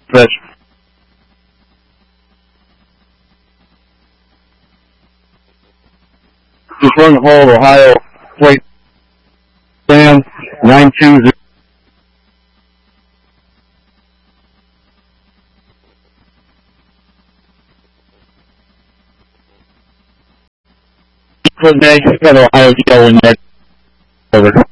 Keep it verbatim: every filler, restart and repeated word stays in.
Fish. Just run the hold, Ohio plate stand nine two zero. Ohio Joe in there. Over.